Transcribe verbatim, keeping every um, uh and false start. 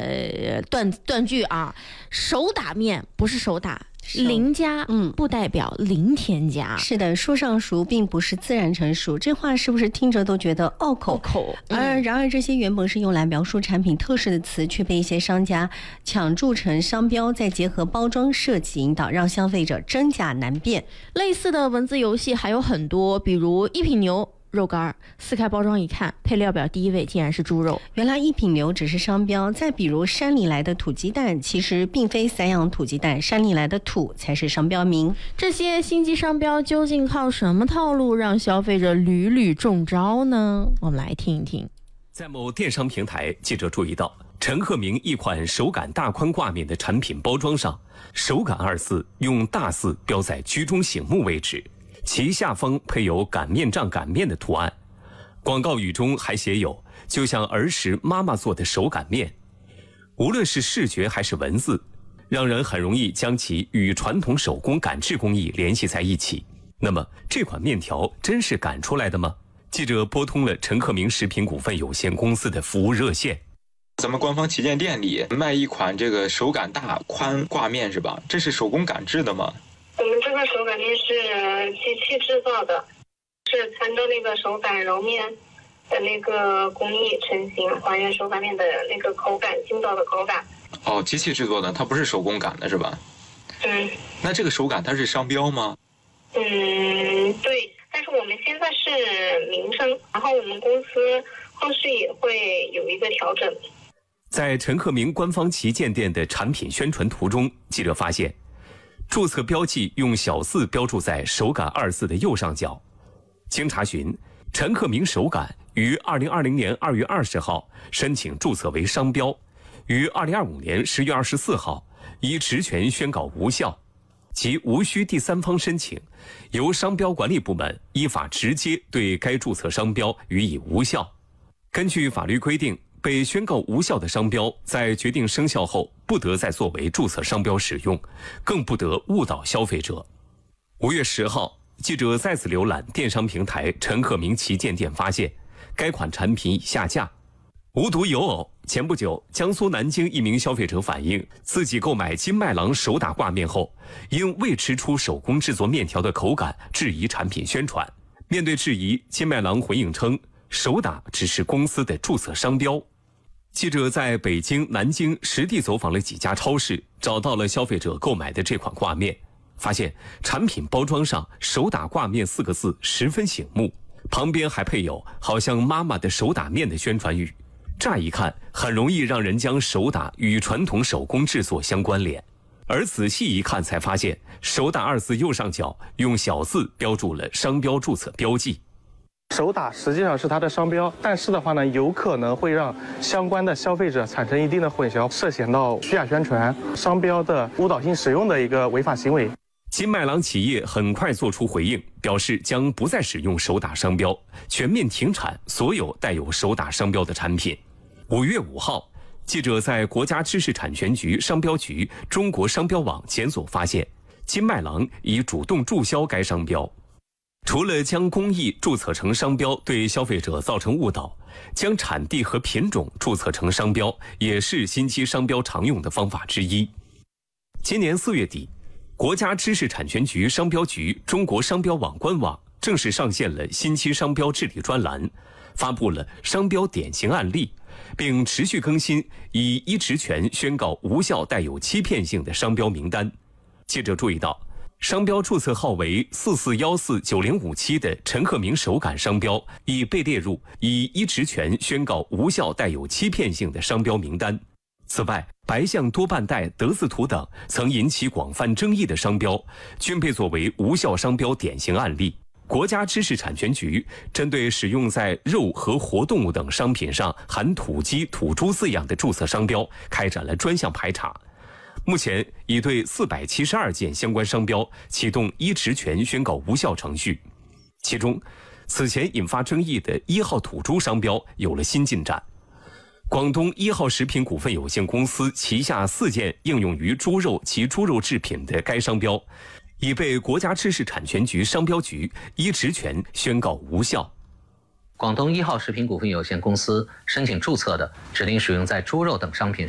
个断断句啊，手打面不是手打。零加嗯不代表零添加， 是的，树上熟并不是自然成熟，这话是不是听着都觉得拗口？ 口。 而、嗯、然而这些原本是用来描述产品特色的词，却被一些商家抢注成商标，再结合包装设计引导，让消费者真假难辨。 类似的文字游戏还有很多，比如一品牛肉干，撕开包装一看，配料表第一位竟然是猪肉。 原来一品牛只是商标。再比如山里来的土鸡蛋，其实并非散养土鸡蛋，山里来的土才是商标名。 这些星级商标究竟靠什么套路让消费者屡屡中招呢？我们来听一听。 在某电商平台，记者注意到陈鹤鸣一款手擀大宽挂面的产品包装上，手擀二字用大字标在居中醒目位置，其下方配有擀面杖擀面的图案，广告语中还写有就像儿时妈妈做的手擀面。无论是视觉还是文字，让人很容易将其与传统手工擀制工艺联系在一起。那么这款面条真是擀出来的吗？记者拨通了陈鹤鸣食品股份有限公司的服务热线。 咱们官方旗舰店里卖一款这个手擀大宽挂面是吧？这是手工擀制的吗？ 我们这个手擀面是机器制造的，是参照那个手擀揉面的那个工艺成型，还原手擀面的那个口感，筋道的口感。 哦，机器制作的，它不是手工擀的是吧？ 嗯。 那这个手擀它是商标吗？ 嗯，对。但是我们现在是名称，然后我们公司后续也会有一个调整。 在陈鹤鸣官方旗舰店的产品宣传图中，记者发现注册标记用小字标注在手擀二字的右上角。经查询，陈鹤鸣手擀于二零二零年二月二十号申请注册为商标，于二零二五年十月二十四号依职权宣告无效，即无需第三方申请，由商标管理部门依法直接对该注册商标予以无效。根据法律规定，被宣告无效的商标在决定生效后不得再作为注册商标使用，更不得误导消费者。五月十号，记者再次浏览电商平台陈鹤鸣旗舰店，发现该款产品已下架。无独有偶，前不久江苏南京一名消费者反映，自己购买金麦郎手打挂面后，因未吃出手工制作面条的口感，质疑产品宣传。面对质疑，金麦郎回应称，手打只是公司的注册商标。记者在北京、南京实地走访了几家超市，找到了消费者购买的这款挂面，发现产品包装上手打挂面四个字十分醒目，旁边还配有好像妈妈的手打面的宣传语，乍一看很容易让人将手打与传统手工制作相关联，而仔细一看才发现手打二字右上角用小字标注了商标注册标记。 手打实际上是它的商标，但是的话呢，有可能会让相关的消费者产生一定的混淆，涉嫌到虚假宣传、商标的误导性使用的一个违法行为。 金麦郎企业很快做出回应，表示将不再使用手打商标，全面停产所有带有手打商标的产品。五月五号，记者在国家知识产权局商标局中国商标网检索发现，金麦郎已主动注销该商标。除了将工艺注册成商标对消费者造成误导，将产地和品种注册成商标也是新期商标常用的方法之一。今年四月底，国家知识产权局商标局中国商标网官网正式上线了新期商标治理专栏，发布了商标典型案例，并持续更新以依职权宣告无效带有欺骗性的商标名单。记者注意到，商标注册号为四四一四九零五七的陈鹤鸣手擀商标已被列入以依职权宣告无效带有欺骗性的商标名单。此外，白象多半带、德字图等曾引起广泛争议的商标均被作为无效商标典型案例。国家知识产权局针对使用在肉和活动物等商品上含土鸡、土猪字样的注册商标开展了专项排查，目前已对四百七十二件相关商标启动依职权宣告无效程序。其中，此前引发争议的一号土猪商标有了新进展。广东一号食品股份有限公司旗下四件应用于猪肉及猪肉制品的该商标，已被国家知识产权局商标局依职权宣告无效。 广东一号食品股份有限公司申请注册的指定使用在猪肉等商品